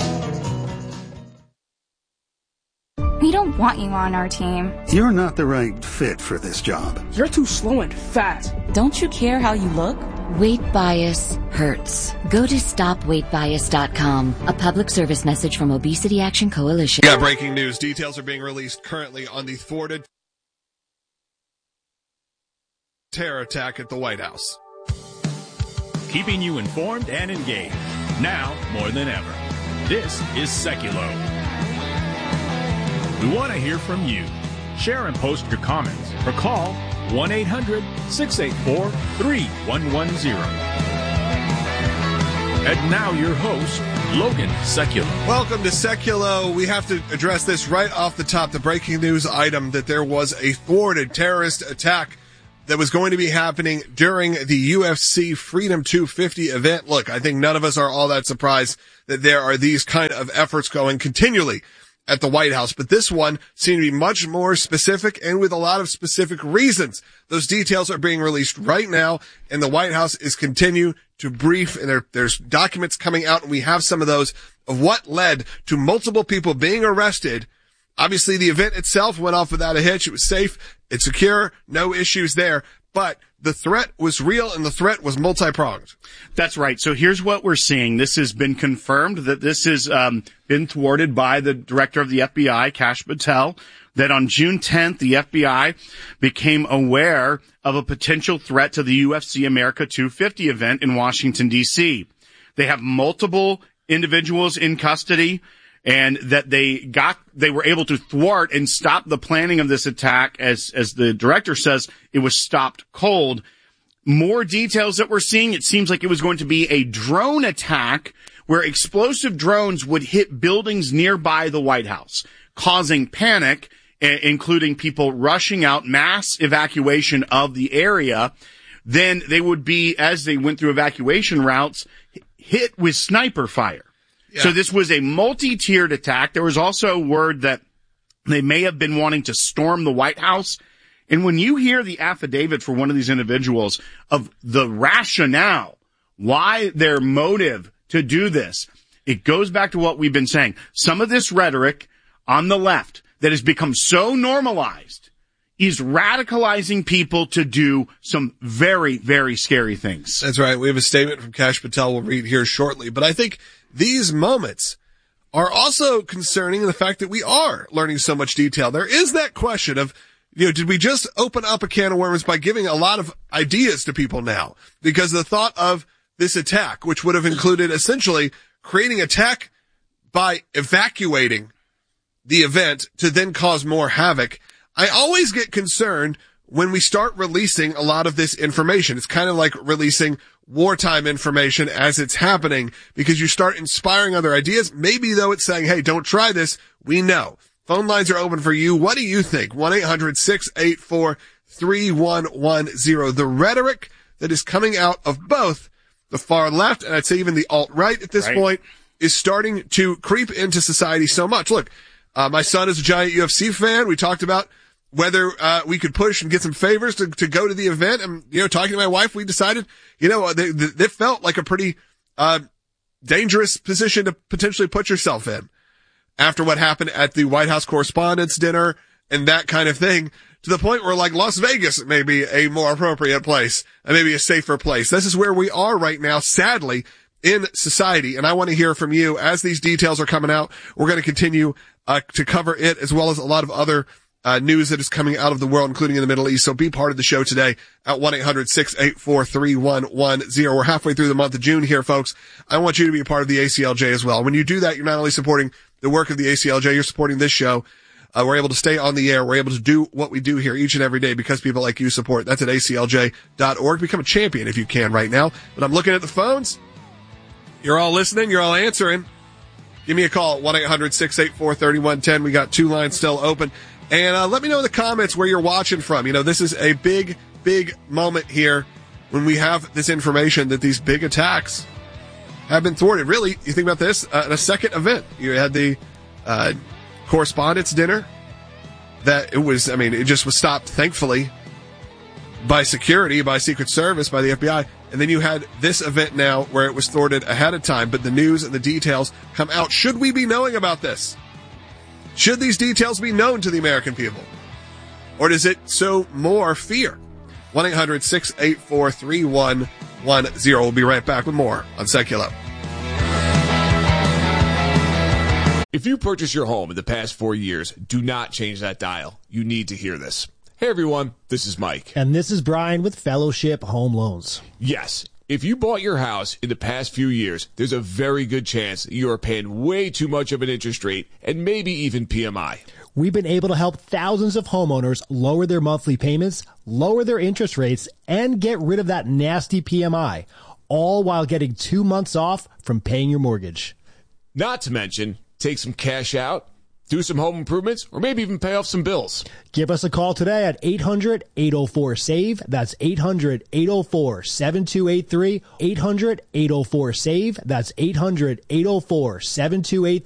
We don't want you on our team. You're not the right fit for this job. You're too slow and fat. Don't you care how you look? Weight bias hurts. Go to stopweightbias.com. A public service message from Obesity Action Coalition. Yeah, breaking news. Details are being released currently on the thwarted terror attack at the White House. Keeping you informed and engaged. Now more than ever. This is Seculo. We want to hear from you. Share and post your comments or call 1-800-684-3110. And now your host, Logan Seculo. Welcome to Seculo. We have to address this right off the top, the breaking news item that there was a thwarted terrorist attack that was going to be happening during the UFC Freedom 250 event. Look, I think none of us are all that surprised that there are these kind of efforts going continually at the White House, but this one seemed to be much more specific and with a lot of specific reasons. Those details are being released right now, and the White House is continue to brief, and there's documents coming out, and we have some of those of what led to multiple people being arrested. Obviously, the event itself went off without a hitch. It was safe. It's secure. No issues there. But the threat was real, and the threat was multi-pronged. That's right. So here's what we're seeing. This has been confirmed that this has been thwarted by the director of the FBI, Kash Patel, that on June 10th, the FBI became aware of a potential threat to the UFC America 250 event in Washington, D.C. They have multiple individuals in custody, and that they were able to thwart and stop the planning of this attack. As the director says, it was stopped cold. More details that we're seeing, it seems like it was going to be a drone attack where explosive drones would hit buildings nearby the White House, causing panic, including people rushing out, mass evacuation of the area. Then they would be, as they went through evacuation routes, hit with sniper fire. Yeah. So this was a multi-tiered attack. There was also word that they may have been wanting to storm the White House. And when you hear the affidavit for one of these individuals of the rationale, why their motive to do this, it goes back to what we've been saying. Some of this rhetoric on the left that has become so normalized is radicalizing people to do some very, very scary things. That's right. We have a statement from Kash Patel we'll read here shortly. But I think these moments are also concerning in the fact that we are learning so much detail. There is that question of, did we just open up a can of worms by giving a lot of ideas to people now? Because the thought of this attack, which would have included essentially creating attack by evacuating the event to then cause more havoc. I always get concerned when we start releasing a lot of this information. It's kind of like releasing wartime information as it's happening, because you start inspiring other ideas. Maybe though it's saying, hey, don't try this. We know. Phone lines are open for you. What do you think? 1-800-684-3110. The rhetoric that is coming out of both the far left and I'd say even the alt-right at this point is starting to creep into society so much. Look, my son is a giant UFC fan. We talked about whether we could push and get some favors to go to the event. And, talking to my wife, we decided, they felt like a pretty dangerous position to potentially put yourself in after what happened at the White House Correspondents' Dinner and that kind of thing, to the point where, like, Las Vegas may be a more appropriate place and maybe a safer place. This is where we are right now, sadly, in society. And I want to hear from you as these details are coming out. We're going to continue to cover it, as well as a lot of other news that is coming out of the world, including in the Middle East. So be part of the show today at 1-800-684-3110. We're halfway through the month of June here, folks. I want you to be a part of the ACLJ as well. When you do that, you're not only supporting the work of the ACLJ, you're supporting this show. We're able to stay on the air. We're able to do what we do here each and every day because people like you support. That's at aclj.org. Become a champion if you can right now. But I'm looking at the phones. You're all listening. You're all answering. Give me a call, 1-800-684-3110. We got 2 lines still open. And let me know in the comments where you're watching from. This is a big, big moment here when we have this information that these big attacks have been thwarted. Really, you think about this, in a second event. You had the Correspondents' Dinner that it just was stopped, thankfully, by security, by Secret Service, by the FBI. And then you had this event now where it was thwarted ahead of time, but the news and the details come out. Should we be knowing about this? Should these details be known to the American people? Or does it sow more fear? 1-800-684-3110. We'll be right back with more on Secular. If you purchased your home in the past 4 years, do not change that dial. You need to hear this. Hey everyone, this is Mike. And this is Brian with Fellowship Home Loans. Yes, if you bought your house in the past few years, there's a very good chance that you are paying way too much of an interest rate and maybe even PMI. We've been able to help thousands of homeowners lower their monthly payments, lower their interest rates, and get rid of that nasty PMI, all while getting 2 months off from paying your mortgage. Not to mention, take some cash out, do some home improvements, or maybe even pay off some bills. Give us a call today at 800-804-SAVE. That's 800-804-7283. 800-804-SAVE. That's 800-804-7283.